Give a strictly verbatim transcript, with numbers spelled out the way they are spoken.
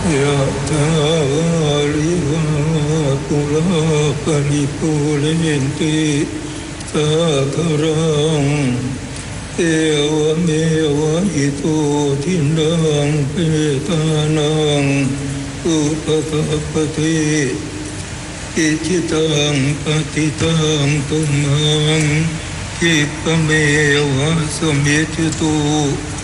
ยะถาวาริวาปุราปริปุเรนติสาคารังเอวเมวะอิโตทินังเปตานังอุปกัปปติอิจิตังปฏิตังตุมหังคิปะเมวะสมิจตุ